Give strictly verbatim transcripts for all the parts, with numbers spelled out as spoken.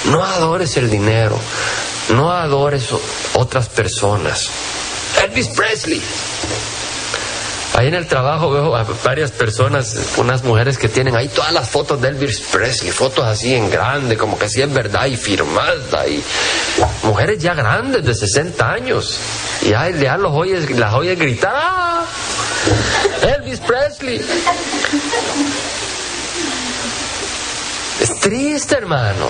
No adores el dinero, no adores otras personas. Elvis Presley. Ahí en el trabajo veo a varias personas, unas mujeres que tienen ahí todas las fotos de Elvis Presley, fotos así en grande, como que sí es verdad y firmada, y mujeres ya grandes de sesenta años, y ahí ya los oyes, las oyes gritar, ¡ah! Elvis Presley. Es triste, hermano.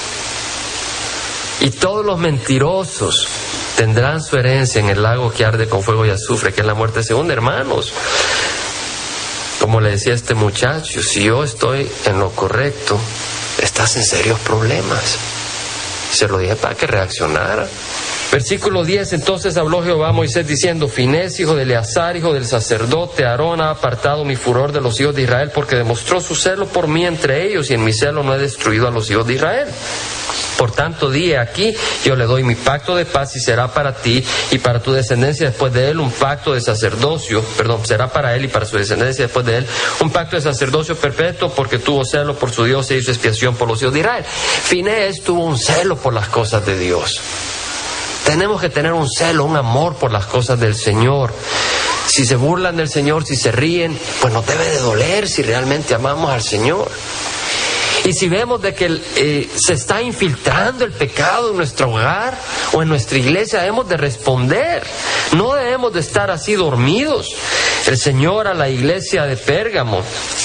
Y todos los mentirosos tendrán su herencia en el lago que arde con fuego y azufre, que es la muerte segunda. Hermanos, como le decía este muchacho, si yo estoy en lo correcto, estás en serios problemas. Se lo dije para que reaccionara. Versículo diez, entonces habló Jehová a Moisés diciendo, Finés, hijo de Eleazar, hijo del sacerdote Aarón, ha apartado mi furor de los hijos de Israel, porque demostró su celo por mí entre ellos, y en mi celo no he destruido a los hijos de Israel. Por tanto, di aquí, yo le doy mi pacto de paz y será para ti y para tu descendencia después de él un pacto de sacerdocio, perdón, será para él y para su descendencia después de él un pacto de sacerdocio perpetuo, porque tuvo celo por su Dios e hizo expiación por los hijos de Israel. Finés tuvo un celo por las cosas de Dios. Tenemos que tener un celo, un amor por las cosas del Señor. Si se burlan del Señor, si se ríen, pues nos debe de doler si realmente amamos al Señor. Y si vemos de que eh, se está infiltrando el pecado en nuestro hogar o en nuestra iglesia, debemos de responder. No debemos de estar así dormidos. El Señor a la iglesia de Pérgamo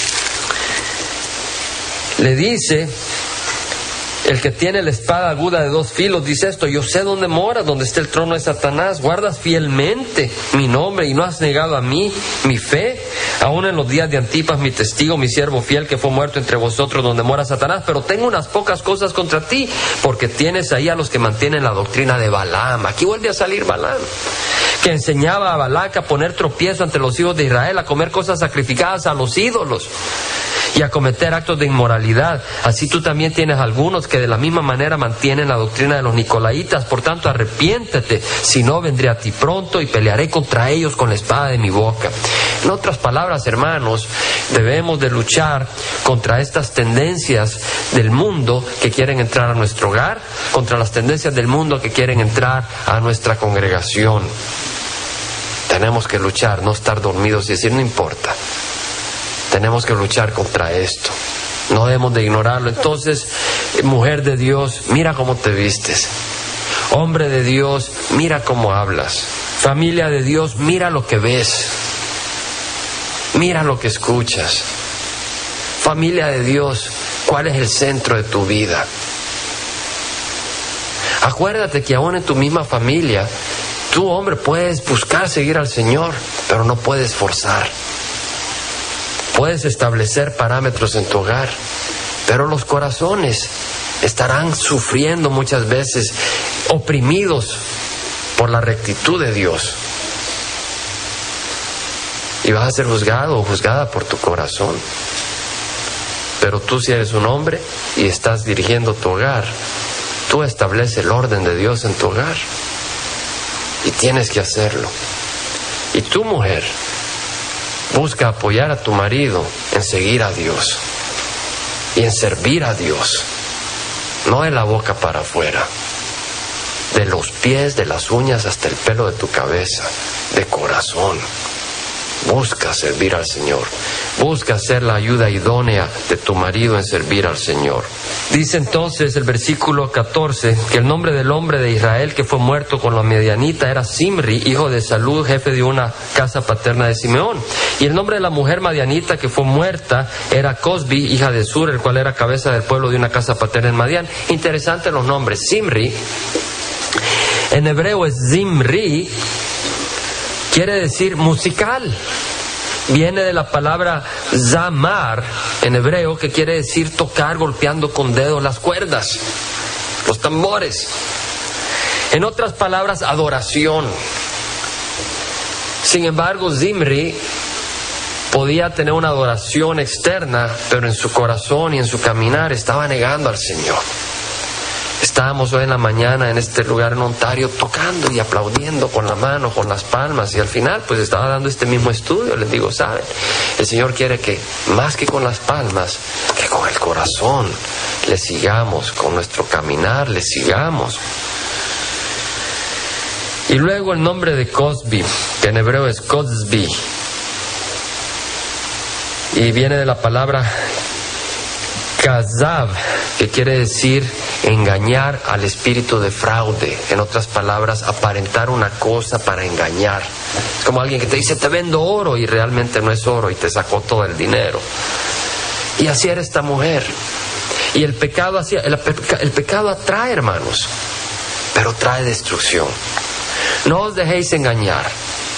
le dice, el que tiene la espada aguda de dos filos, dice esto, yo sé dónde mora, donde está el trono de Satanás, guardas fielmente mi nombre y no has negado a mí mi fe, aún en los días de Antipas, mi testigo, mi siervo fiel, que fue muerto entre vosotros donde mora Satanás, pero tengo unas pocas cosas contra ti, porque tienes ahí a los que mantienen la doctrina de Balaam. Aquí vuelve a salir Balaam, que enseñaba a Balac a poner tropiezo ante los hijos de Israel, a comer cosas sacrificadas a los ídolos y a cometer actos de inmoralidad. Así tú también tienes algunos que de la misma manera mantienen la doctrina de los nicolaitas. Por tanto, arrepiéntete, si no vendré a ti pronto y pelearé contra ellos con la espada de mi boca. En otras palabras, hermanos, debemos de luchar contra estas tendencias del mundo que quieren entrar a nuestro hogar, contra las tendencias del mundo que quieren entrar a nuestra congregación. Tenemos que luchar, no estar dormidos y decir, no importa. Tenemos que luchar contra esto. No debemos de ignorarlo. Entonces, mujer de Dios, mira cómo te vistes. Hombre de Dios, mira cómo hablas. Familia de Dios, mira lo que ves. Mira lo que escuchas. Familia de Dios, ¿cuál es el centro de tu vida? Acuérdate que aún en tu misma familia, tú, hombre, puedes buscar seguir al Señor, pero no puedes forzar. Puedes establecer parámetros en tu hogar, pero los corazones estarán sufriendo muchas veces, oprimidos por la rectitud de Dios. Y vas a ser juzgado o juzgada por tu corazón. Pero tú, si eres un hombre y estás dirigiendo tu hogar, tú estableces el orden de Dios en tu hogar. Y tienes que hacerlo. Y tu mujer, busca apoyar a tu marido en seguir a Dios y en servir a Dios, no de la boca para afuera, de los pies, de las uñas hasta el pelo de tu cabeza, de corazón. Busca servir al Señor. Busca ser la ayuda idónea de tu marido en servir al Señor. Dice entonces el versículo catorce que el nombre del hombre de Israel que fue muerto con la medianita era Zimri, hijo de Salud, jefe de una casa paterna de Simeón. Y el nombre de la mujer madianita que fue muerta era Cosbi, hija de Sur, el cual era cabeza del pueblo de una casa paterna en Madián. Interesante los nombres. Zimri, en hebreo es Zimri, quiere decir musical. Viene de la palabra zamar en hebreo, que quiere decir tocar golpeando con dedos las cuerdas, los tambores. En otras palabras, adoración. Sin embargo, Zimri podía tener una adoración externa, pero en su corazón y en su caminar estaba negando al Señor. Estábamos hoy en la mañana en este lugar en Ontario tocando y aplaudiendo con la mano, con las palmas, y al final pues estaba dando este mismo estudio. Les digo, ¿saben? El Señor quiere que más que con las palmas, que con el corazón le sigamos, con nuestro caminar le sigamos. Y luego el nombre de Cosbi, que en hebreo es Cosbi, y viene de la palabra Kazav, que quiere decir engañar al espíritu de fraude. En otras palabras, aparentar una cosa para engañar. Es como alguien que te dice, te vendo oro, y realmente no es oro y te sacó todo el dinero. Y así era esta mujer. Y el pecado, hacía, el, el pecado atrae, hermanos, pero trae destrucción. No os dejéis engañar.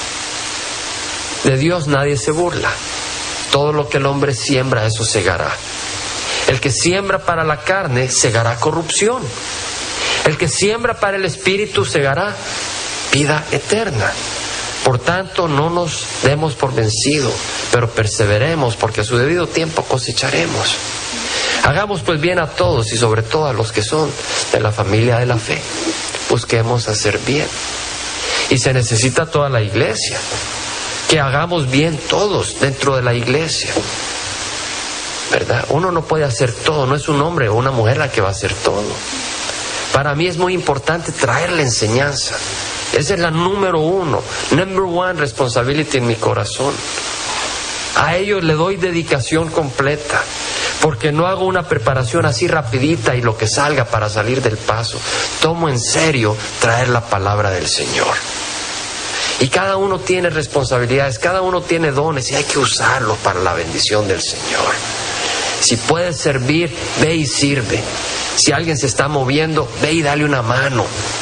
De Dios nadie se burla. Todo lo que el hombre siembra, eso segará. El que siembra para la carne, segará corrupción. El que siembra para el espíritu, segará vida eterna. Por tanto, no nos demos por vencidos, pero perseveremos, porque a su debido tiempo cosecharemos. Hagamos pues bien a todos, y sobre todo a los que son de la familia de la fe. Busquemos hacer bien. Y se necesita toda la iglesia. Que hagamos bien todos dentro de la iglesia. ¿Verdad? Uno no puede hacer todo, no es un hombre o una mujer la que va a hacer todo. Para mí es muy importante traer la enseñanza. Esa es la número uno, number one responsibility en mi corazón. A ellos le doy dedicación completa, porque no hago una preparación así rapidita y lo que salga para salir del paso. Tomo en serio traer la palabra del Señor. Y cada uno tiene responsabilidades, cada uno tiene dones y hay que usarlos para la bendición del Señor. Si puedes servir, ve y sirve. Si alguien se está moviendo, ve y dale una mano.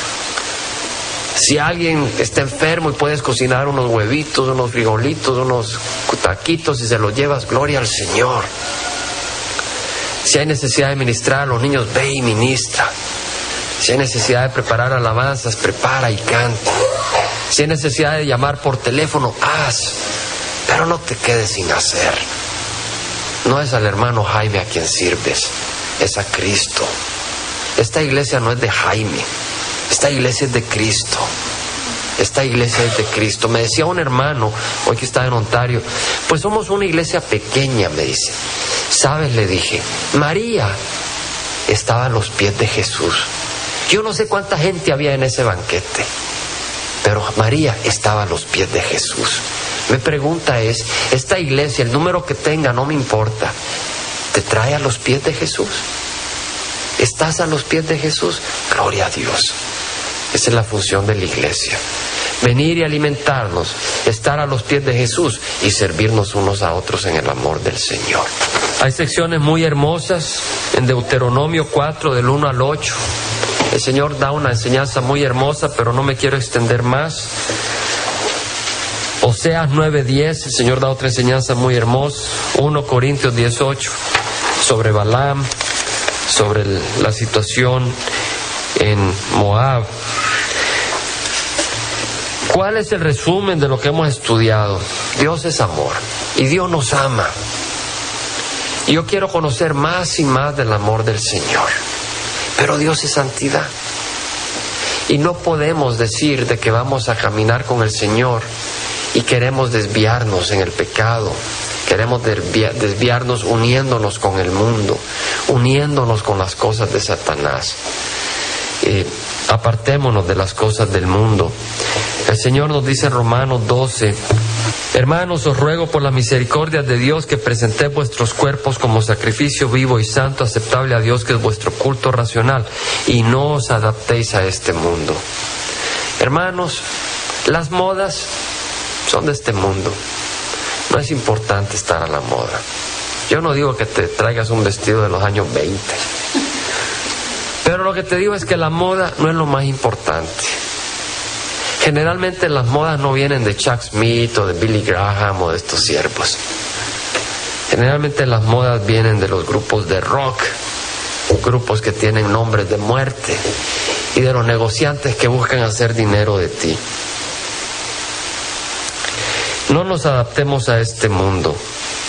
Si alguien está enfermo y puedes cocinar unos huevitos, unos frijolitos, unos taquitos y se los llevas, gloria al Señor. Si hay necesidad de ministrar a los niños, ve y ministra. Si hay necesidad de preparar alabanzas, prepara y canta. Si hay necesidad de llamar por teléfono, haz. Pero no te quedes sin hacer. No es al hermano Jaime a quien sirves, es a Cristo. Esta iglesia no es de Jaime, esta iglesia es de Cristo. Esta iglesia es de Cristo. Me decía un hermano, hoy que estaba en Ontario, pues somos una iglesia pequeña, me dice. ¿Sabes? Le dije, María estaba a los pies de Jesús. Yo no sé cuánta gente había en ese banquete, pero María estaba a los pies de Jesús. Mi pregunta es, esta iglesia, el número que tenga, no me importa, ¿te trae a los pies de Jesús? ¿Estás a los pies de Jesús? Gloria a Dios. Esa es la función de la iglesia. Venir y alimentarnos, estar a los pies de Jesús y servirnos unos a otros en el amor del Señor. Hay secciones muy hermosas en Deuteronomio cuatro, del uno al ocho. El Señor da una enseñanza muy hermosa, pero no me quiero extender más. Oseas nueve diez, el Señor da otra enseñanza muy hermosa. Primera Corintios dieciocho, sobre Balaam, sobre el, la situación en Moab. ¿Cuál es el resumen de lo que hemos estudiado? Dios es amor y Dios nos ama. Y yo quiero conocer más y más del amor del Señor. Pero Dios es santidad. Y no podemos decir de que vamos a caminar con el Señor y queremos desviarnos en el pecado. Queremos desviarnos uniéndonos con el mundo, uniéndonos con las cosas de Satanás. Eh, apartémonos de las cosas del mundo. El Señor nos dice en Romanos doce, hermanos, os ruego por la misericordia de Dios que presentéis vuestros cuerpos como sacrificio vivo y santo, aceptable a Dios, que es vuestro culto racional, y no os adaptéis a este mundo. Hermanos, las modas son de este mundo. No es importante estar a la moda. Yo no digo que te traigas un vestido de los años veinte. Pero lo que te digo es que la moda no es lo más importante. Generalmente las modas no vienen de Chuck Smith o de Billy Graham o de estos siervos. Generalmente las modas vienen de los grupos de rock, grupos que tienen nombres de muerte, y de los negociantes que buscan hacer dinero de ti. No nos adaptemos a este mundo.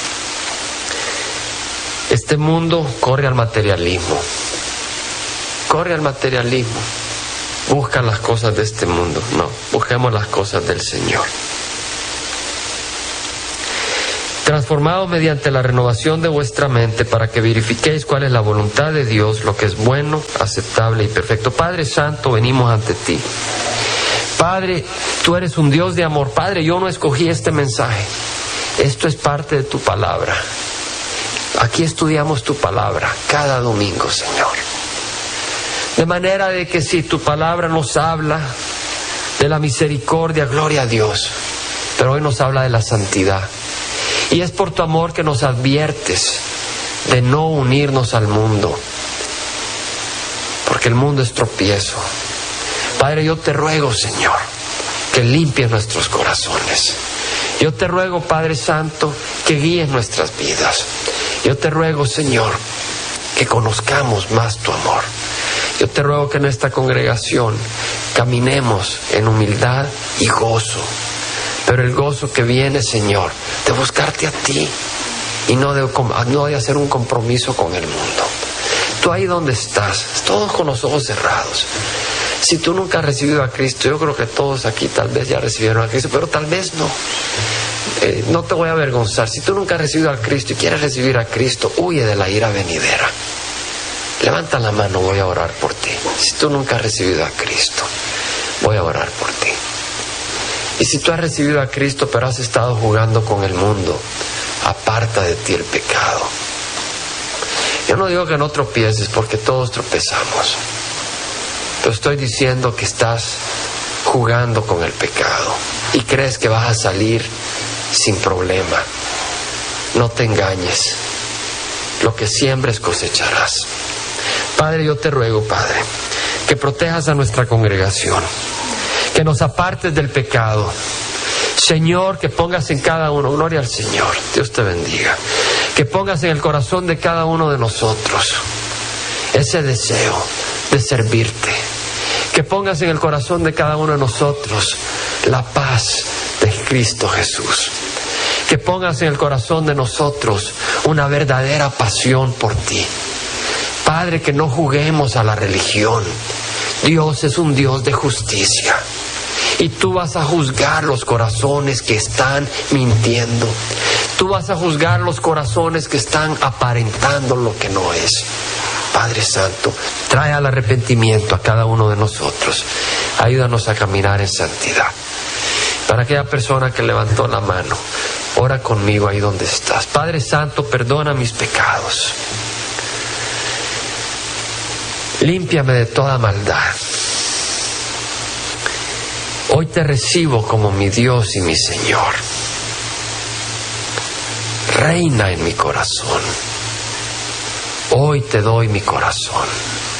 Este mundo corre al materialismo. Corre al materialismo. Busca las cosas de este mundo. No, busquemos las cosas del Señor. transformados mediante la renovación de vuestra mente, para que verifiquéis cuál es la voluntad de Dios, lo que es bueno, aceptable y perfecto. Padre Santo, venimos ante ti. Padre, tú eres un Dios de amor. Padre, yo no escogí este mensaje. Esto es parte de tu palabra. Aquí estudiamos tu palabra cada domingo, Señor. De manera de que si tu palabra nos habla de la misericordia, gloria a Dios. Pero hoy nos habla de la santidad. Y es por tu amor que nos adviertes de no unirnos al mundo, porque el mundo es tropiezo. Padre, yo te ruego, Señor, que limpies nuestros corazones. Yo te ruego, Padre Santo, que guíes nuestras vidas. Yo te ruego, Señor, que conozcamos más tu amor. Yo te ruego que en esta congregación caminemos en humildad y gozo. Pero el gozo que viene, Señor, de buscarte a ti y no de, no de hacer un compromiso con el mundo. Tú ahí donde estás, todos con los ojos cerrados. Si tú nunca has recibido a Cristo, yo creo que todos aquí tal vez ya recibieron a Cristo, pero tal vez no. Eh, no te voy a avergonzar. Si tú nunca has recibido a Cristo y quieres recibir a Cristo, huye de la ira venidera. Levanta la mano, voy a orar por ti. Si tú nunca has recibido a Cristo, voy a orar por ti. Y si tú has recibido a Cristo pero has estado jugando con el mundo, aparta de ti el pecado. Yo no digo que no tropieces, porque todos tropezamos. Te estoy diciendo que estás jugando con el pecado y crees que vas a salir sin problema. No te engañes. Lo que siembres cosecharás. Padre, yo te ruego, Padre, que protejas a nuestra congregación, que nos apartes del pecado. Señor, que pongas en cada uno, gloria al Señor, Dios te bendiga, que pongas en el corazón de cada uno de nosotros ese deseo de servirte, que pongas en el corazón de cada uno de nosotros la paz de Cristo Jesús, que pongas en el corazón de nosotros una verdadera pasión por ti. Padre, que no juguemos a la religión. Dios es un Dios de justicia. Y tú vas a juzgar los corazones que están mintiendo. Tú vas a juzgar los corazones que están aparentando lo que no es. Padre Santo, trae al arrepentimiento a cada uno de nosotros. Ayúdanos a caminar en santidad. Para aquella persona que levantó la mano, ora conmigo ahí donde estás. Padre Santo, perdona mis pecados. Límpiame de toda maldad. Hoy te recibo como mi Dios y mi Señor. Reina en mi corazón. Hoy te doy mi corazón.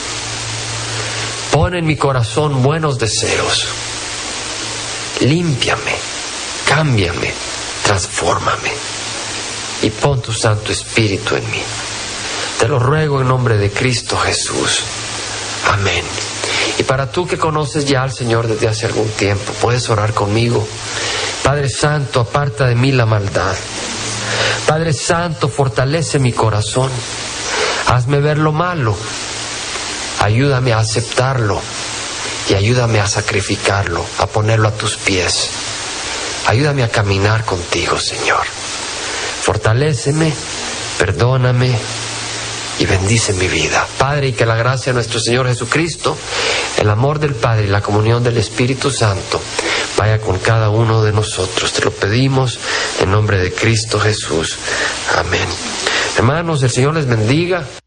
Pon en mi corazón buenos deseos. Límpiame, cámbiame, transfórmame. Y pon tu Santo Espíritu en mí. Te lo ruego en nombre de Cristo Jesús. Amén. Y para tú que conoces ya al Señor desde hace algún tiempo, puedes orar conmigo. Padre Santo, aparta de mí la maldad. Padre Santo, fortalece mi corazón. Hazme ver lo malo. Ayúdame a aceptarlo. Y ayúdame a sacrificarlo, a ponerlo a tus pies. Ayúdame a caminar contigo, Señor. Fortaléceme, perdóname y bendice mi vida. Padre, y que la gracia de nuestro Señor Jesucristo, el amor del Padre y la comunión del Espíritu Santo vaya con cada uno de nosotros. Te lo pedimos en nombre de Cristo Jesús. Amén. Hermanos, el Señor les bendiga.